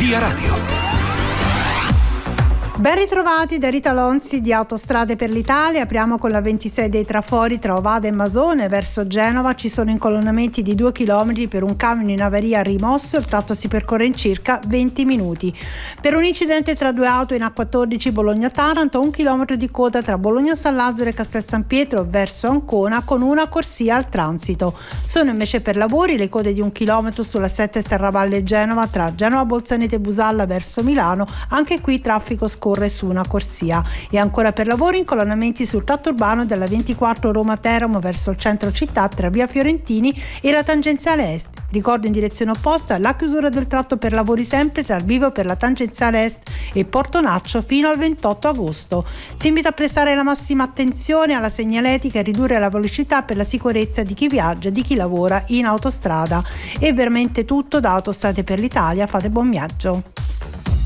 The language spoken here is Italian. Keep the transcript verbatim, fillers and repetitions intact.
Via Radio. Ben ritrovati da Rita Lonzi di Autostrade per l'Italia. Apriamo con la ventisei dei trafori tra Ovada e Masone. Verso Genova ci sono incolonnamenti di due chilometri per un camion in avaria rimosso. Il tratto si percorre in circa venti minuti. Per un incidente tra due auto in A quattordici Bologna-Taranto, un chilometro di coda tra Bologna-San Lazzaro e Castel San Pietro verso Ancona con una corsia al transito. Sono invece per lavori le code di un chilometro sulla sette Serravalle Genova tra Genova Bolzanete Busalla verso Milano. Anche qui traffico scorre su una corsia. E ancora per lavori incolonnamenti sul tratto urbano della ventiquattro Roma-Teramo verso il centro città tra via Fiorentini e la tangenziale est. Ricordo in direzione opposta la chiusura del tratto per lavori sempre tra il bivio per la tangenziale est e Portonaccio fino al ventotto agosto. Si invita a prestare la massima attenzione alla segnaletica e ridurre la velocità per la sicurezza di chi viaggia e di chi lavora in autostrada. È veramente tutto da Autostrade per l'Italia. Fate buon viaggio.